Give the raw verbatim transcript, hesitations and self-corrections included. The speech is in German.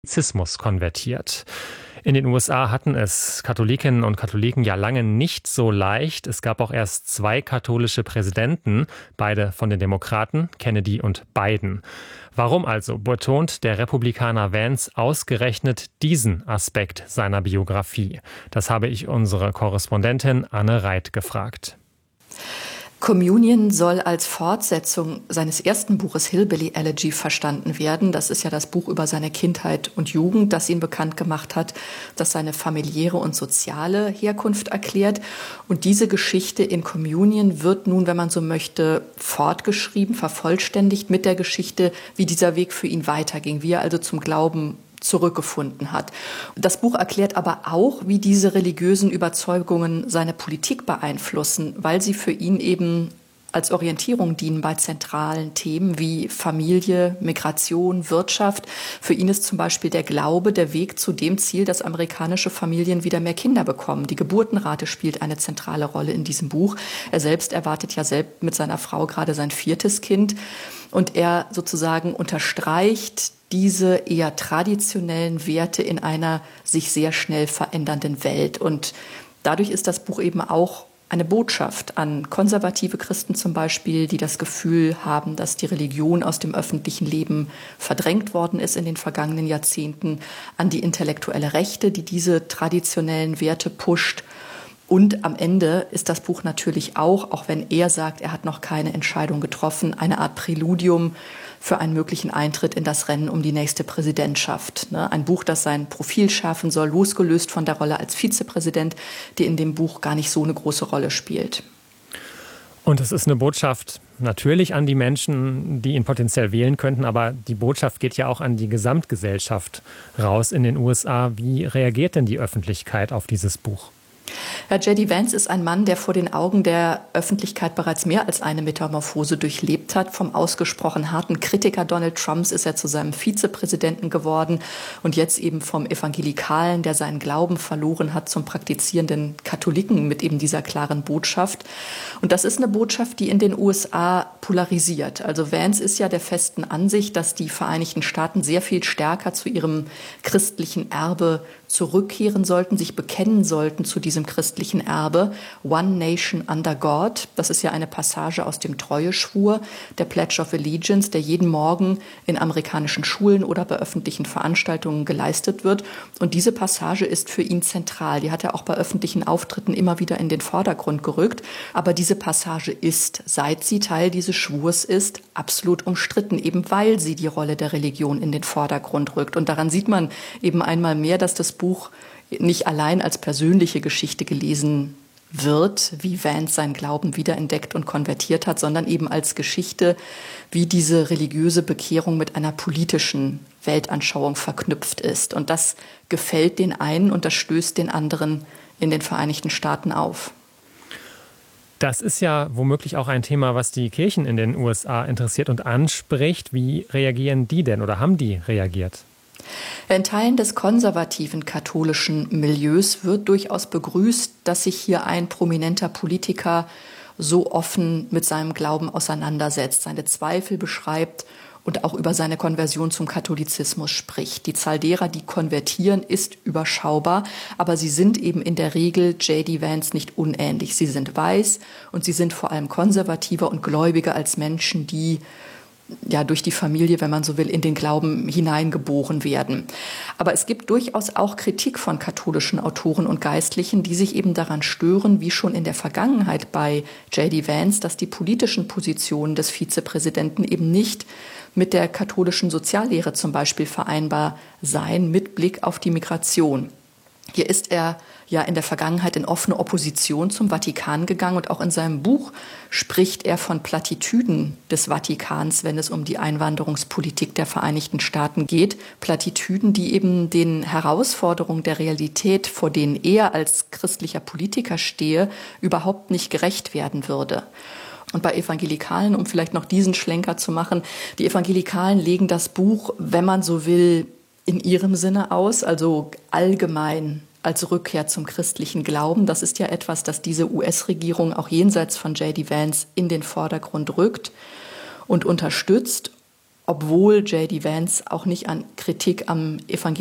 Katholizismus konvertiert. In den U S A hatten es Katholikinnen und Katholiken ja lange nicht so leicht. Es gab auch erst zwei katholische Präsidenten, beide von den Demokraten, Kennedy und Biden. Warum also betont der Republikaner Vance ausgerechnet diesen Aspekt seiner Biografie? Das habe ich unsere Korrespondentin Anne Reit gefragt. Communion soll als Fortsetzung seines ersten Buches Hillbilly Elegy verstanden werden. Das ist ja das Buch über seine Kindheit und Jugend, das ihn bekannt gemacht hat, das seine familiäre und soziale Herkunft erklärt. Und diese Geschichte in Communion wird nun, wenn man so möchte, fortgeschrieben, vervollständigt mit der Geschichte, wie dieser Weg für ihn weiterging, wie er also zum Glauben zurückgefunden hat. Das Buch erklärt aber auch, wie diese religiösen Überzeugungen seine Politik beeinflussen, weil sie für ihn eben als Orientierung dienen bei zentralen Themen wie Familie, Migration, Wirtschaft. Für ihn ist zum Beispiel der Glaube der Weg zu dem Ziel, dass amerikanische Familien wieder mehr Kinder bekommen. Die Geburtenrate spielt eine zentrale Rolle in diesem Buch. Er selbst erwartet ja selbst mit seiner Frau gerade sein viertes Kind. Und er sozusagen unterstreicht diese eher traditionellen Werte in einer sich sehr schnell verändernden Welt. Und dadurch ist das Buch eben auch eine Botschaft an konservative Christen zum Beispiel, die das Gefühl haben, dass die Religion aus dem öffentlichen Leben verdrängt worden ist in den vergangenen Jahrzehnten, an die intellektuelle Rechte, die diese traditionellen Werte pusht. Und am Ende ist das Buch natürlich auch, auch wenn er sagt, er hat noch keine Entscheidung getroffen, eine Art Präludium für einen möglichen Eintritt in das Rennen um die nächste Präsidentschaft. Ein Buch, das sein Profil schärfen soll, losgelöst von der Rolle als Vizepräsident, die in dem Buch gar nicht so eine große Rolle spielt. Und es ist eine Botschaft natürlich an die Menschen, die ihn potenziell wählen könnten, aber die Botschaft geht ja auch an die Gesamtgesellschaft raus in den U S A. Wie reagiert denn die Öffentlichkeit auf dieses Buch? Herr J D. Vance ist ein Mann, der vor den Augen der Öffentlichkeit bereits mehr als eine Metamorphose durchlebt hat. Vom ausgesprochen harten Kritiker Donald Trumps ist er zu seinem Vizepräsidenten geworden und jetzt eben vom Evangelikalen, der seinen Glauben verloren hat, zum praktizierenden Katholiken mit eben dieser klaren Botschaft. Und das ist eine Botschaft, die in den U S A polarisiert. Also Vance ist ja der festen Ansicht, dass die Vereinigten Staaten sehr viel stärker zu ihrem christlichen Erbe zurückkehren sollten, sich bekennen sollten zu diesem christlichen Erbe. One Nation under God, das ist ja eine Passage aus dem Treueschwur, der Pledge of Allegiance, der jeden Morgen in amerikanischen Schulen oder bei öffentlichen Veranstaltungen geleistet wird. Und diese Passage ist für ihn zentral. Die hat er auch bei öffentlichen Auftritten immer wieder in den Vordergrund gerückt. Aber diese Passage ist, seit sie Teil dieses Schwurs ist, absolut umstritten, eben weil sie die Rolle der Religion in den Vordergrund rückt. Und daran sieht man eben einmal mehr, dass das Buch nicht allein als persönliche Geschichte gelesen wird, wie Vance seinen Glauben wiederentdeckt und konvertiert hat, sondern eben als Geschichte, wie diese religiöse Bekehrung mit einer politischen Weltanschauung verknüpft ist. Und das gefällt den einen und das stößt den anderen in den Vereinigten Staaten auf. Das ist ja womöglich auch ein Thema, was die Kirchen in den U S A interessiert und anspricht. Wie reagieren die denn oder haben die reagiert? In Teilen des konservativen katholischen Milieus wird durchaus begrüßt, dass sich hier ein prominenter Politiker so offen mit seinem Glauben auseinandersetzt, seine Zweifel beschreibt und auch über seine Konversion zum Katholizismus spricht. Die Zahl derer, die konvertieren, ist überschaubar, aber sie sind eben in der Regel J D. Vance nicht unähnlich. Sie sind weiß und sie sind vor allem konservativer und gläubiger als Menschen, die ja durch die Familie, wenn man so will, in den Glauben hineingeboren werden. Aber es gibt durchaus auch Kritik von katholischen Autoren und Geistlichen, die sich eben daran stören, wie schon in der Vergangenheit bei J D. Vance, dass die politischen Positionen des Vizepräsidenten eben nicht mit der katholischen Soziallehre zum Beispiel vereinbar seien, mit Blick auf die Migration. Hier ist er ja in der Vergangenheit in offene Opposition zum Vatikan gegangen und auch in seinem Buch spricht er von Plattitüden des Vatikans, wenn es um die Einwanderungspolitik der Vereinigten Staaten geht. Plattitüden, die eben den Herausforderungen der Realität, vor denen er als christlicher Politiker stehe, überhaupt nicht gerecht werden würde. Und bei Evangelikalen, um vielleicht noch diesen Schlenker zu machen, die Evangelikalen legen das Buch, wenn man so will, in ihrem Sinne aus, also allgemein als Rückkehr zum christlichen Glauben. Das ist ja etwas, das diese U S-Regierung auch jenseits von J D. Vance in den Vordergrund rückt und unterstützt. obwohl J D. Vance auch nicht an Kritik am Evangelium